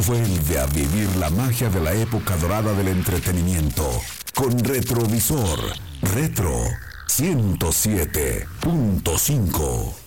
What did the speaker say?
Vuelve a vivir la magia de la época dorada del entretenimiento con Retrovisor Retro 107.5.